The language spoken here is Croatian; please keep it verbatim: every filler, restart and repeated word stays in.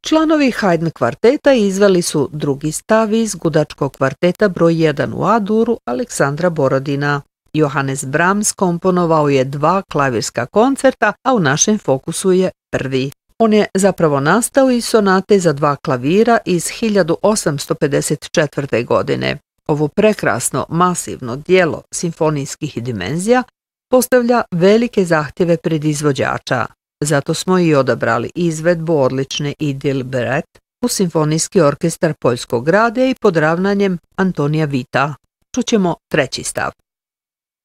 Članovi Haydn kvarteta izveli su drugi stav iz gudačkog kvarteta broj jedan u A-duru Aleksandra Borodina. Johannes Brahms komponovao je dva klavirska koncerta, a u našem fokusu je prvi. On je zapravo nastao iz sonate za dva klavira iz hiljadu osamsto pedeset četvrte. godine. Ovo prekrasno, masivno djelo simfonijskih dimenzija postavlja velike zahtjeve pred izvođača. Zato smo i odabrali izvedbu odlične Idil Beret u Simfonijski orkestar Poljskog grada i pod ravnanjem Antonija Vita. Čućemo treći stav.